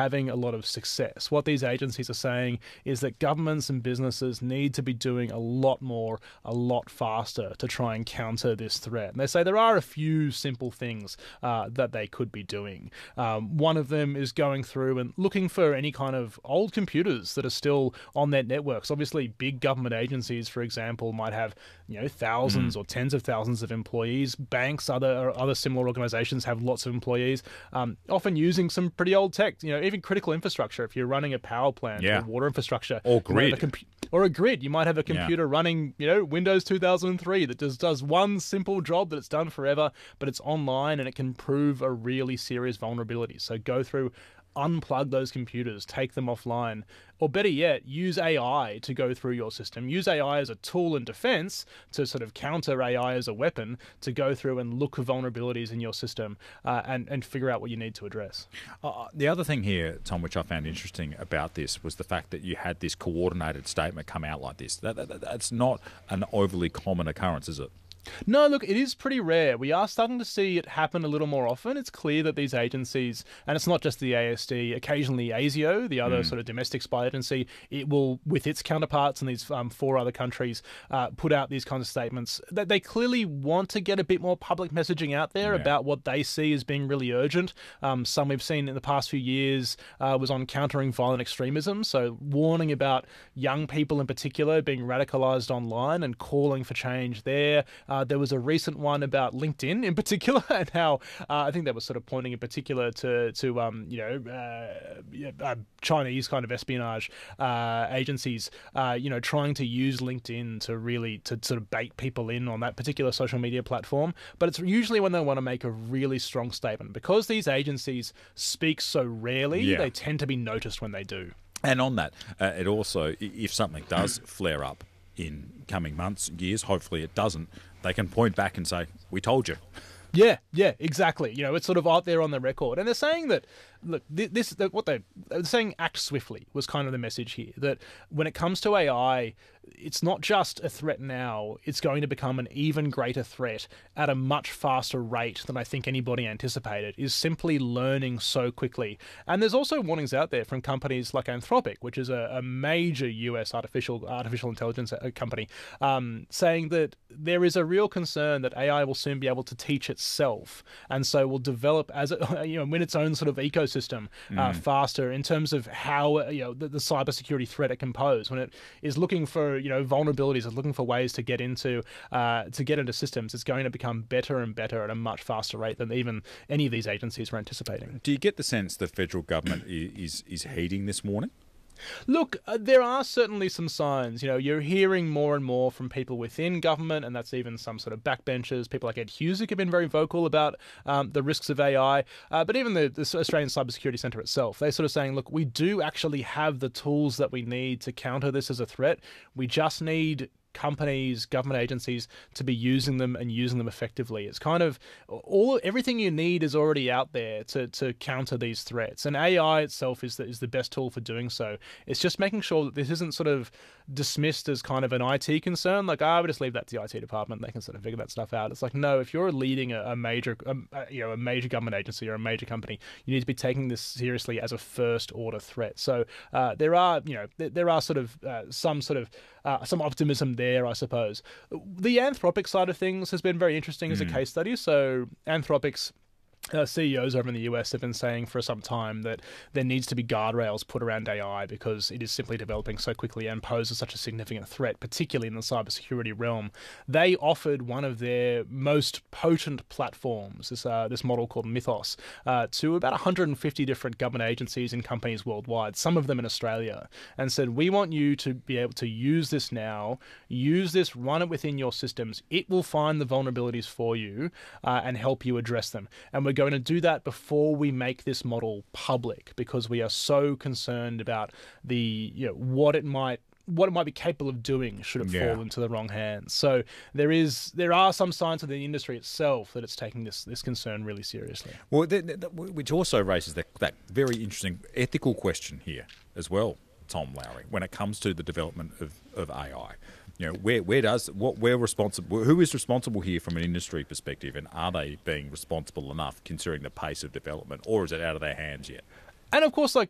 having a lot of success. What these agencies are saying is that governments and businesses need to be doing a lot more, a lot faster to try and counter this threat. And they say there are a few simple things that they could be doing. One of them is going through and looking for any kind of old computers that are still on their networks. Obviously, big government agencies, for example, might have thousands or tens of thousands of employees. Banks, other similar organizations have lots of employees, often using some pretty old tech, even critical infrastructure. If you're running a power plant or water infrastructure or grid. Or a grid, you might have a computer running, Windows 2003 that just does one simple job that it's done forever, but it's online and it can prove a really serious vulnerability. So go through, unplug those computers, take them offline, or better yet, use AI to go through your system. Use AI as a tool in defense to sort of counter AI as a weapon to go through and look for vulnerabilities in your system and figure out what you need to address. The other thing here, Tom, which I found interesting about this was the fact that you had this coordinated statement come out like this. That's not an overly common occurrence, is it? No, look, it is pretty rare. We are starting to see it happen a little more often. It's clear that these agencies, and it's not just the ASD, occasionally ASIO, the other sort of domestic spy agency, it will, with its counterparts in these 4 other countries, put out these kinds of statements. That they clearly want to get a bit more public messaging out there about what they see as being really urgent. Some we've seen in the past few years was on countering violent extremism, so warning about young people in particular being radicalized online and calling for change there. There was a recent one about LinkedIn in particular, and how I think that was sort of pointing in particular to Chinese kind of espionage agencies, trying to use LinkedIn to sort of bait people in on that particular social media platform. But it's usually when they want to make a really strong statement. Because these agencies speak so rarely, they tend to be noticed when they do. And on that, it also, if something does flare up in coming months, years, hopefully it doesn't, they can point back and say, we told you. Yeah, exactly. It's sort of out there on the record. And they're saying that, look, what they're saying, act swiftly was kind of the message here. That when it comes to AI, it's not just a threat now, it's going to become an even greater threat at a much faster rate than I think anybody anticipated, is simply learning so quickly. And there's also warnings out there from companies like Anthropic, which is a major US artificial intelligence company, saying that there is a real concern that AI will soon be able to teach itself, and so will develop as win its own sort of ecosystem faster in terms of how the cybersecurity threat it can pose when it is looking for vulnerabilities, is looking for ways to get into systems. It's going to become better and better at a much faster rate than even any of these agencies were anticipating. Do you get the sense the federal government is heeding this warning? Look, there are certainly some signs. You're hearing more and more from people within government, and that's even some sort of backbenchers. People like Ed Husic have been very vocal about the risks of AI. But even the Australian Cybersecurity Centre itself, they're sort of saying, look, we do actually have the tools that we need to counter this as a threat. We just need companies, government agencies to be using them and using them effectively. It's kind of everything you need is already out there to counter these threats. And AI itself is the best tool for doing so. It's just making sure that this isn't sort of dismissed as kind of an IT concern. Like, I would just leave that to the IT department. They can sort of figure that stuff out. It's like, no, if you're leading a major government agency or a major company, you need to be taking this seriously as a first order threat. So there are sort of some optimism there, I suppose. The Anthropic side of things has been very interesting as a case study. So Anthropic's CEOs over in the US have been saying for some time that there needs to be guardrails put around AI because it is simply developing so quickly and poses such a significant threat, particularly in the cybersecurity realm. They offered one of their most potent platforms, this model called Mythos, to about 150 different government agencies and companies worldwide, some of them in Australia, and said, we want you to be able to use this now, run it within your systems. It will find the vulnerabilities for you and help you address them. And we're going to do that before we make this model public because we are so concerned about what it might be capable of doing should it fall into the wrong hands. So there are some signs of the industry itself that it's taking this concern really seriously. Well, which also raises that very interesting ethical question here as well, Tom Lowry, when it comes to the development of AI. Who is responsible here from an industry perspective, and are they being responsible enough considering the pace of development, or is it out of their hands yet? And of course,